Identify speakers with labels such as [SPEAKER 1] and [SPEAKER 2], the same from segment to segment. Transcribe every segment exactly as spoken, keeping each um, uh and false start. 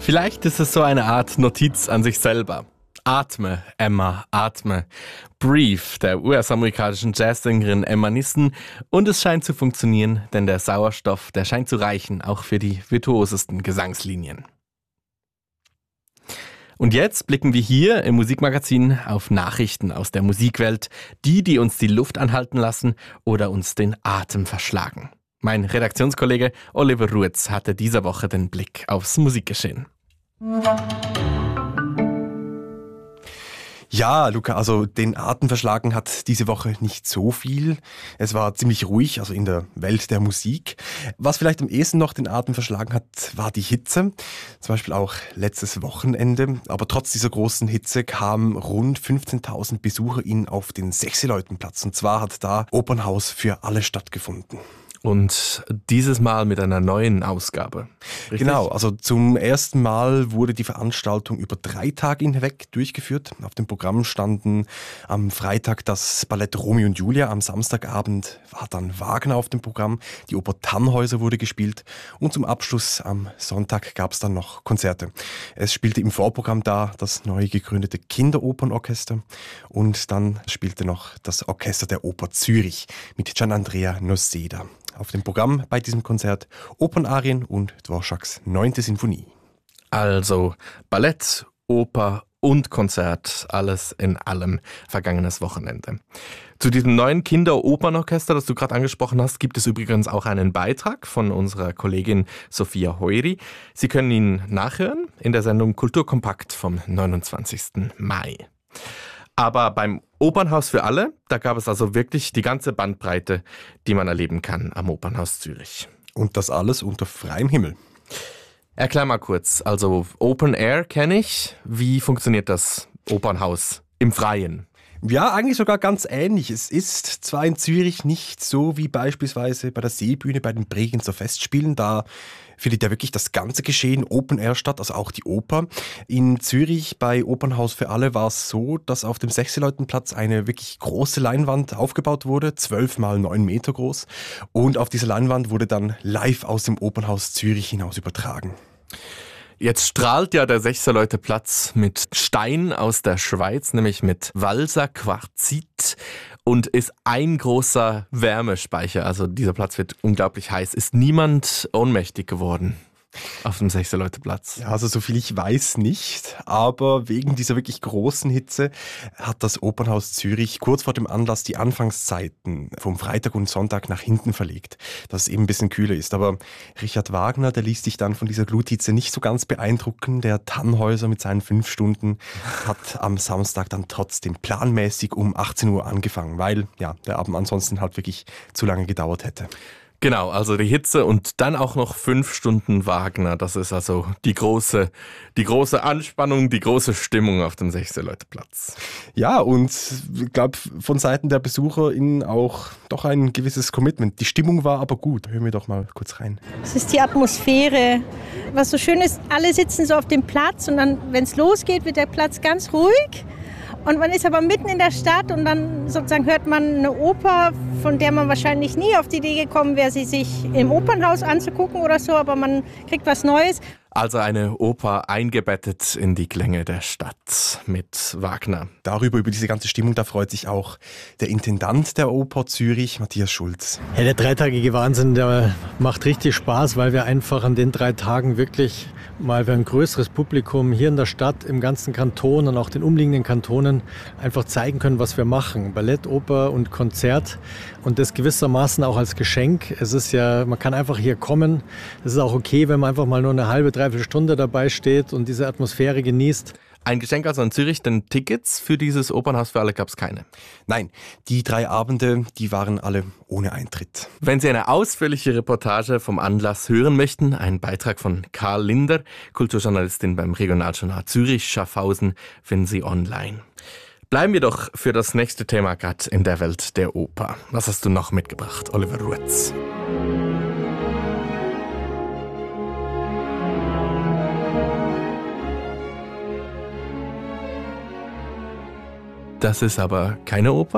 [SPEAKER 1] Vielleicht ist es so eine Art Notiz an sich selber. Atme, Emma, atme. Breathe, der U S-amerikanischen Jazzsängerin Emma Nissen. Und es scheint zu funktionieren, denn der Sauerstoff, der scheint zu reichen, auch für die virtuosesten Gesangslinien. Und jetzt blicken wir hier im Musikmagazin auf Nachrichten aus der Musikwelt, die, die uns die Luft anhalten lassen oder uns den Atem verschlagen. Mein Redaktionskollege Oliver Ruetz hatte diese Woche den Blick aufs Musikgeschehen.
[SPEAKER 2] Ja, Luca, also den Atem verschlagen hat diese Woche nicht so viel. Es war ziemlich ruhig, also in der Welt der Musik. Was vielleicht am ehesten noch den Atem verschlagen hat, war die Hitze. Zum Beispiel auch letztes Wochenende. Aber trotz dieser großen Hitze kamen rund fünfzehntausend BesucherInnen auf den Sechsileutenplatz. Und zwar hat da Opernhaus für alle stattgefunden.
[SPEAKER 1] Und dieses Mal mit einer neuen Ausgabe. Richtig?
[SPEAKER 2] Genau, also zum ersten Mal wurde die Veranstaltung über drei Tage hinweg durchgeführt. Auf dem Programm standen am Freitag das Ballett Romeo und Julia, am Samstagabend war dann Wagner auf dem Programm, die Oper Tannhäuser wurde gespielt und zum Abschluss am Sonntag gab es dann noch Konzerte. Es spielte im Vorprogramm da das neu gegründete Kinderopernorchester und dann spielte noch das Orchester der Oper Zürich mit Gianandrea Noseda. Auf dem Programm bei diesem Konzert Opernarien und Dvoraks neunte Sinfonie.
[SPEAKER 1] Also Ballett, Oper und Konzert, alles in allem vergangenes Wochenende. Zu diesem neuen Kinderopernorchester, das du gerade angesprochen hast, gibt es übrigens auch einen Beitrag von unserer Kollegin Sophia Heuri. Sie können ihn nachhören in der Sendung Kulturkompakt vom neunundzwanzigsten Mai. Aber beim Opernhaus für alle, da gab es also wirklich die ganze Bandbreite, die man erleben kann am Opernhaus Zürich.
[SPEAKER 2] Und das alles unter freiem Himmel.
[SPEAKER 1] Erklär mal kurz, also Open Air kenne ich. Wie funktioniert das Opernhaus im Freien?
[SPEAKER 2] Ja, eigentlich sogar ganz ähnlich. Es ist zwar in Zürich nicht so wie beispielsweise bei der Seebühne bei den Bregenzer Festspielen, da findet ja wirklich das ganze Geschehen Open Air statt, also auch die Oper. In Zürich bei Opernhaus für alle war es so, dass auf dem Sechsileutenplatz eine wirklich große Leinwand aufgebaut wurde, zwölf mal neun Meter groß. Und auf dieser Leinwand wurde dann live aus dem Opernhaus Zürich hinaus übertragen.
[SPEAKER 1] Jetzt strahlt ja der Sechsileutenplatz mit Stein aus der Schweiz, nämlich mit Walser Quarzit und ist ein großer Wärmespeicher. Also dieser Platz wird unglaublich heiß. Ist niemand ohnmächtig geworden auf dem Sechsileutenplatz?
[SPEAKER 2] Ja, also so viel ich weiß nicht, aber wegen dieser wirklich großen Hitze hat das Opernhaus Zürich kurz vor dem Anlass die Anfangszeiten vom Freitag und Sonntag nach hinten verlegt, dass es eben ein bisschen kühler ist. Aber Richard Wagner, der ließ sich dann von dieser Gluthitze nicht so ganz beeindrucken. Der Tannhäuser mit seinen fünf Stunden hat am Samstag dann trotzdem planmäßig um achtzehn Uhr angefangen, weil ja der Abend ansonsten halt wirklich zu lange gedauert hätte.
[SPEAKER 1] Genau, also die Hitze und dann auch noch fünf Stunden Wagner. Das ist also die große, die große Anspannung, die große Stimmung auf dem Sechsileutenplatz.
[SPEAKER 2] Ja, und ich glaube, von Seiten der BesucherInnen auch doch ein gewisses Commitment. Die Stimmung war aber gut. Hören wir doch mal kurz rein.
[SPEAKER 3] Es ist die Atmosphäre. Was so schön ist, alle sitzen so auf dem Platz und dann, wenn es losgeht, wird der Platz ganz ruhig. Und man ist aber mitten in der Stadt und dann sozusagen hört man eine Oper, von der man wahrscheinlich nie auf die Idee gekommen wäre, sie sich im Opernhaus anzugucken oder so, aber man kriegt was Neues.
[SPEAKER 1] Also eine Oper eingebettet in die Klänge der Stadt mit Wagner.
[SPEAKER 2] Darüber, über diese ganze Stimmung, da freut sich auch der Intendant der Oper Zürich, Matthias Schulz.
[SPEAKER 4] Ja, der dreitagige Wahnsinn, der macht richtig Spaß, weil wir einfach an den drei Tagen wirklich mal für ein größeres Publikum hier in der Stadt, im ganzen Kanton und auch den umliegenden Kantonen einfach zeigen können, was wir machen. Ballett, Oper und Konzert und das gewissermaßen auch als Geschenk. Es ist ja, man kann einfach hier kommen. Es ist auch okay, wenn man einfach mal nur eine halbe, dreiviertel Stunde dabei steht und diese Atmosphäre genießt.
[SPEAKER 1] Ein Geschenk also an Zürich, denn Tickets für dieses Opernhaus für alle gab es keine.
[SPEAKER 2] Nein, die drei Abende, die waren alle ohne Eintritt.
[SPEAKER 1] Wenn Sie eine ausführliche Reportage vom Anlass hören möchten, ein Beitrag von Karl Linder, Kulturjournalistin beim Regionaljournal Zürich Schaffhausen, finden Sie online. Bleiben wir doch für das nächste Thema gerade in der Welt der Oper. Was hast du noch mitgebracht, Oliver Ruetz? Das ist aber keine Oper?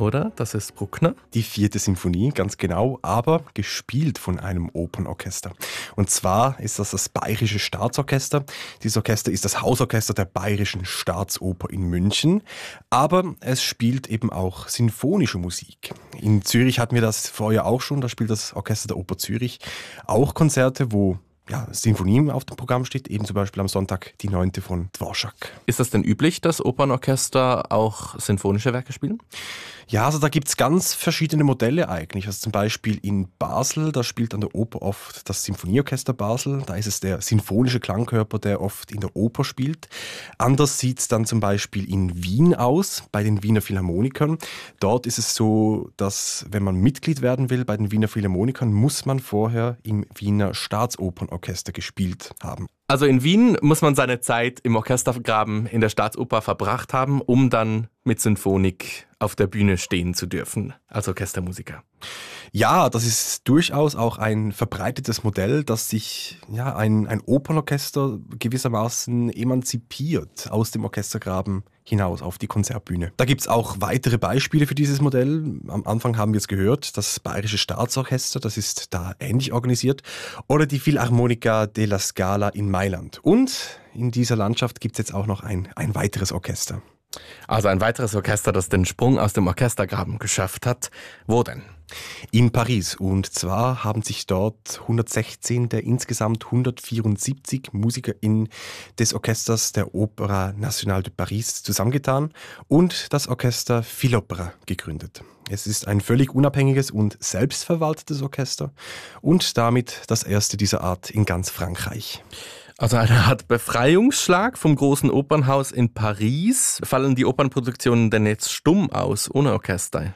[SPEAKER 1] oder? Das ist Bruckner.
[SPEAKER 2] Die vierte Symphonie, ganz genau, aber gespielt von einem Opernorchester. Und zwar ist das das Bayerische Staatsorchester. Dieses Orchester ist das Hausorchester der Bayerischen Staatsoper in München. Aber es spielt eben auch sinfonische Musik. In Zürich hatten wir das vorher auch schon. Da spielt das Orchester der Oper Zürich auch Konzerte, wo ja, Sinfonien auf dem Programm steht, eben zum Beispiel am Sonntag die neunte von Dvorak.
[SPEAKER 1] Ist das denn üblich, dass Opernorchester auch sinfonische Werke spielen?
[SPEAKER 2] Ja, also da gibt es ganz verschiedene Modelle eigentlich. Also zum Beispiel in Basel, da spielt an der Oper oft das Sinfonieorchester Basel. Da ist es der sinfonische Klangkörper, der oft in der Oper spielt. Anders sieht es dann zum Beispiel in Wien aus, bei den Wiener Philharmonikern. Dort ist es so, dass wenn man Mitglied werden will bei den Wiener Philharmonikern, muss man vorher im Wiener Staatsopernorchester gespielt haben.
[SPEAKER 1] Also in Wien muss man seine Zeit im Orchestergraben in der Staatsoper verbracht haben, um dann mit Sinfonik auf der Bühne stehen zu dürfen, als Orchestermusiker.
[SPEAKER 2] Ja, das ist durchaus auch ein verbreitetes Modell, dass sich ja, ein, ein Opernorchester gewissermaßen emanzipiert aus dem Orchestergraben hinaus auf die Konzertbühne. Da gibt es auch weitere Beispiele für dieses Modell. Am Anfang haben wir es gehört, das Bayerische Staatsorchester, das ist da ähnlich organisiert. Oder die Philharmonica della Scala in Mailand. Und in dieser Landschaft gibt es jetzt auch noch ein, ein weiteres Orchester.
[SPEAKER 1] Also ein weiteres Orchester, das den Sprung aus dem Orchestergraben geschafft hat. Wo denn?
[SPEAKER 2] In Paris. Und zwar haben sich dort hundertsechzehn der insgesamt hundertvierundsiebzig MusikerInnen des Orchesters der Opéra Nationale de Paris zusammengetan und das Orchester Philopera gegründet. Es ist ein völlig unabhängiges und selbstverwaltetes Orchester und damit das erste dieser Art in ganz Frankreich.
[SPEAKER 1] Also eine Art Befreiungsschlag vom großen Opernhaus in Paris. Fallen die Opernproduktionen denn jetzt stumm aus, ohne Orchester?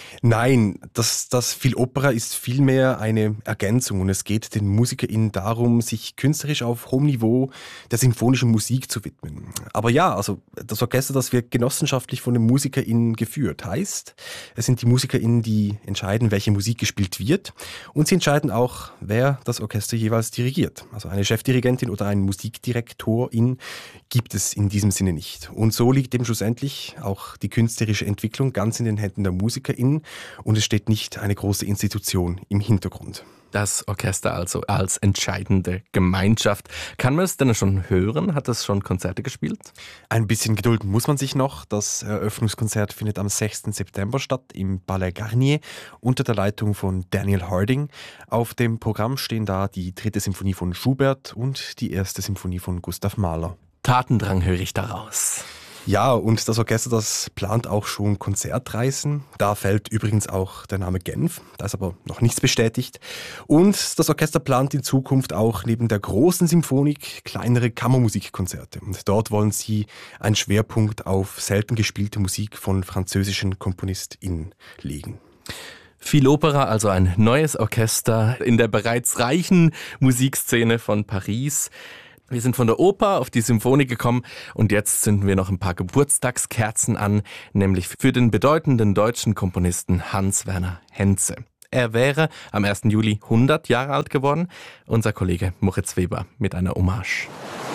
[SPEAKER 2] Nein, das, das Philopera ist vielmehr eine Ergänzung und es geht den MusikerInnen darum, sich künstlerisch auf hohem Niveau der sinfonischen Musik zu widmen. Aber ja, also das Orchester, das wird genossenschaftlich von den MusikerInnen geführt. Heißt, es sind die MusikerInnen, die entscheiden, welche Musik gespielt wird und sie entscheiden auch, wer das Orchester jeweils dirigiert. Also eine Chefdirigentin oder ein Musikdirektorin gibt es in diesem Sinne nicht. Und so liegt eben schlussendlich auch die künstlerische Entwicklung ganz in den Händen der MusikerInnen. Und es steht nicht eine große Institution im Hintergrund.
[SPEAKER 1] Das Orchester also als entscheidende Gemeinschaft. Kann man es denn schon hören? Hat es schon Konzerte gespielt?
[SPEAKER 2] Ein bisschen Geduld muss man sich noch. Das Eröffnungskonzert findet am sechsten September statt im Palais Garnier unter der Leitung von Daniel Harding. Auf dem Programm stehen da die dritte Symphonie von Schubert und die erste Symphonie von Gustav Mahler.
[SPEAKER 1] Tatendrang höre ich daraus.
[SPEAKER 2] Ja, und das Orchester, das plant auch schon Konzertreisen. Da fällt übrigens auch der Name Genf, da ist aber noch nichts bestätigt. Und das Orchester plant in Zukunft auch neben der großen Symphonik kleinere Kammermusikkonzerte. Und dort wollen sie einen Schwerpunkt auf selten gespielte Musik von französischen KomponistInnen legen.
[SPEAKER 1] Philopera, also ein neues Orchester in der bereits reichen Musikszene von Paris. Wir sind von der Oper auf die Symphonie gekommen und jetzt zünden wir noch ein paar Geburtstagskerzen an, nämlich für den bedeutenden deutschen Komponisten Hans-Werner Henze. Er wäre am ersten Juli hundert Jahre alt geworden. Unser Kollege Moritz Weber mit einer Hommage.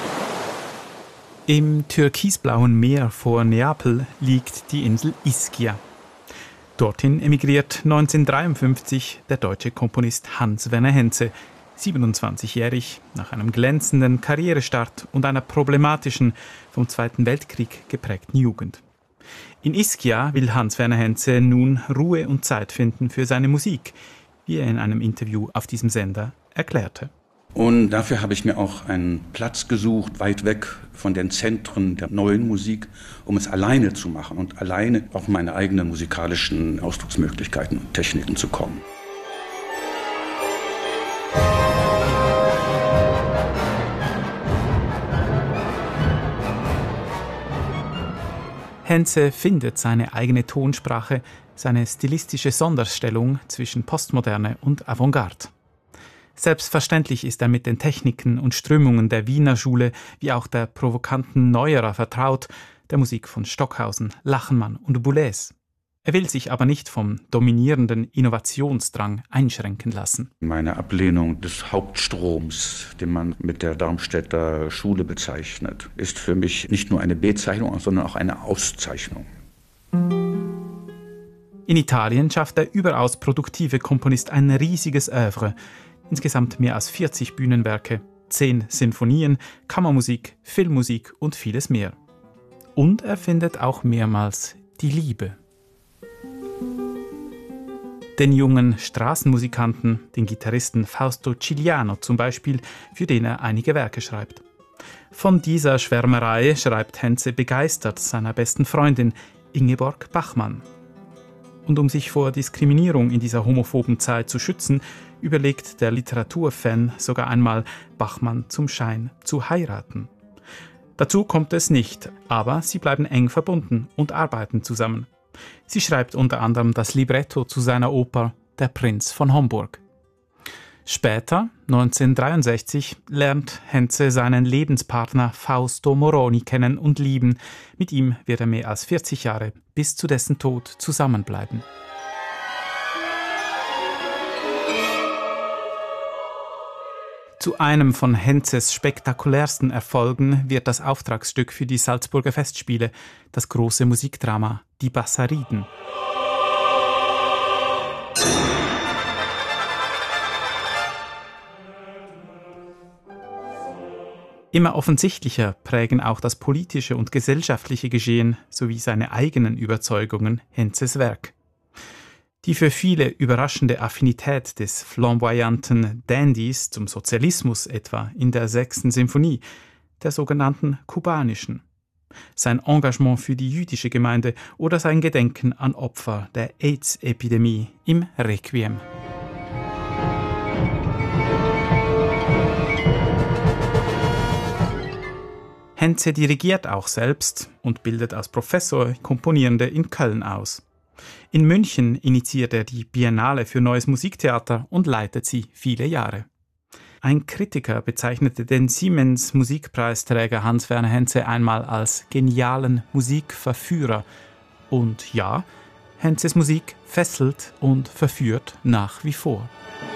[SPEAKER 5] Im türkisblauen Meer vor Neapel liegt die Insel Ischia. Dorthin emigriert neunzehnhundertdreiundfünfzig der deutsche Komponist Hans-Werner Henze, siebenundzwanzigjährig, nach einem glänzenden Karrierestart und einer problematischen, vom Zweiten Weltkrieg geprägten Jugend. In Ischia will Hans-Werner Henze nun Ruhe und Zeit finden für seine Musik, wie er in einem Interview auf diesem Sender erklärte.
[SPEAKER 6] Und dafür habe ich mir auch einen Platz gesucht, weit weg von den Zentren der neuen Musik, um es alleine zu machen und alleine auf meine eigenen musikalischen Ausdrucksmöglichkeiten und Techniken zu kommen.
[SPEAKER 5] Henze findet seine eigene Tonsprache, seine stilistische Sonderstellung zwischen Postmoderne und Avantgarde. Selbstverständlich ist er mit den Techniken und Strömungen der Wiener Schule wie auch der provokanten Neuerer vertraut, der Musik von Stockhausen, Lachenmann und Boulez. Er will sich aber nicht vom dominierenden Innovationsdrang einschränken lassen.
[SPEAKER 6] Meine Ablehnung des Hauptstroms, den man mit der Darmstädter Schule bezeichnet, ist für mich nicht nur eine Bezeichnung, sondern auch eine Auszeichnung.
[SPEAKER 5] In Italien schafft der überaus produktive Komponist ein riesiges Œuvre. Insgesamt mehr als vierzig Bühnenwerke, zehn Sinfonien, Kammermusik, Filmmusik und vieles mehr. Und er findet auch mehrmals die Liebe. Den jungen Straßenmusikanten, den Gitarristen Fausto Cigliano zum Beispiel, für den er einige Werke schreibt. Von dieser Schwärmerei schreibt Henze begeistert seiner besten Freundin Ingeborg Bachmann. Und um sich vor Diskriminierung in dieser homophoben Zeit zu schützen, überlegt der Literaturfan sogar einmal, Bachmann zum Schein zu heiraten. Dazu kommt es nicht, aber sie bleiben eng verbunden und arbeiten zusammen. Sie schreibt unter anderem das Libretto zu seiner Oper Der Prinz von Homburg. Später, neunzehnhundertdreiundsechzig, lernt Henze seinen Lebenspartner Fausto Moroni kennen und lieben. Mit ihm wird er mehr als vierzig Jahre bis zu dessen Tod zusammenbleiben. Zu einem von Henzes spektakulärsten Erfolgen wird das Auftragsstück für die Salzburger Festspiele, das große Musikdrama Die Bassariden. Immer offensichtlicher prägen auch das politische und gesellschaftliche Geschehen sowie seine eigenen Überzeugungen Henzes Werk. Die für viele überraschende Affinität des flamboyanten Dandys zum Sozialismus etwa in der sechsten Symphonie, der sogenannten kubanischen, sein Engagement für die jüdische Gemeinde oder sein Gedenken an Opfer der AIDS-Epidemie im Requiem. Henze dirigiert auch selbst und bildet als Professor Komponierende in Köln aus. In München initiiert er die Biennale für Neues Musiktheater und leitet sie viele Jahre. Ein Kritiker bezeichnete den Siemens-Musikpreisträger Hans-Werner Henze einmal als genialen Musikverführer. Und ja, Henzes Musik fesselt und verführt nach wie vor.